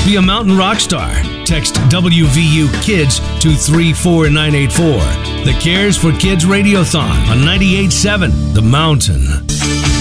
Be a mountain rock star. Text WVU Kids to 34984. The Cares for Kids Radiothon on 98.7 The Mountain.